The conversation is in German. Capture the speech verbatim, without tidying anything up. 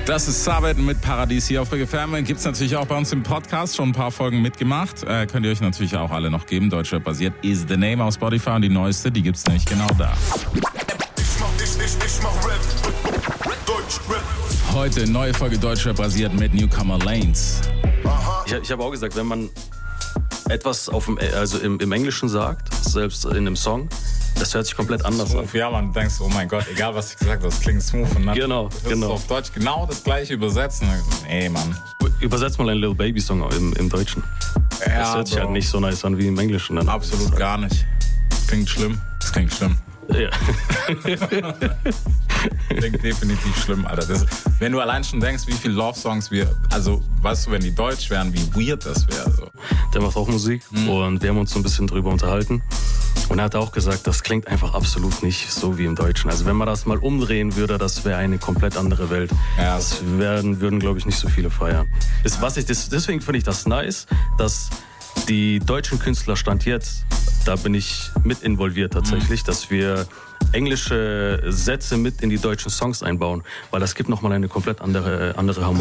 Das ist Sabet mit Paradies hier auf Big F M. Gibt es natürlich auch bei uns im Podcast, schon ein paar Folgen mitgemacht. Äh, könnt ihr euch natürlich auch alle noch geben. Deutschrap basiert Is the Name auf Spotify und die neueste, die gibt es nämlich genau da. Ich mach, ich, ich, ich mach Rap. Deutschrap. Heute neue Folge Deutschrap basiert mit Newcomer Lanes. Ich, ich habe auch gesagt, wenn man etwas auf dem, also im, im Englischen sagt, selbst in einem Song, das hört sich komplett anders smooth, an. Ja, man denkt, oh mein Gott, egal was ich gesagt habe, das klingt smooth. Und dann genau, wirst genau. du auf Deutsch genau das gleiche übersetzen. Nee, Mann. Übersetzt mal einen Lil Baby Song im, im Deutschen. Ja, das hört sich Bro. halt nicht so nice an wie im Englischen. Dann Absolut gar nicht. Das klingt schlimm. Das klingt schlimm. Ja. Klingt definitiv schlimm, Alter. Das, wenn du allein schon denkst, wie viele Love-Songs wir, also weißt du, wenn die deutsch wären, wie weird das wäre. So. Der macht auch Musik mhm. und wir haben uns so ein bisschen drüber unterhalten. Und er hat auch gesagt, das klingt einfach absolut nicht so wie im Deutschen. Also wenn man das mal umdrehen würde, das wäre eine komplett andere Welt. Ja. Das werden, würden, glaube ich, nicht so viele feiern. Das, was ich, das, deswegen finde ich das nice, dass die deutschen Künstler Stand jetzt, da bin ich mit involviert tatsächlich, mhm. dass wir englische Sätze mit in die deutschen Songs einbauen, weil das gibt nochmal eine komplett andere, andere Harmonie.